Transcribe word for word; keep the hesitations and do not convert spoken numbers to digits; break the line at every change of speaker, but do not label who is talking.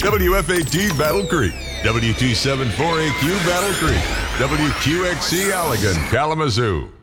W F A T Battle Creek, W two seven four A Q Battle Creek, W Q X C Allegan, Kalamazoo.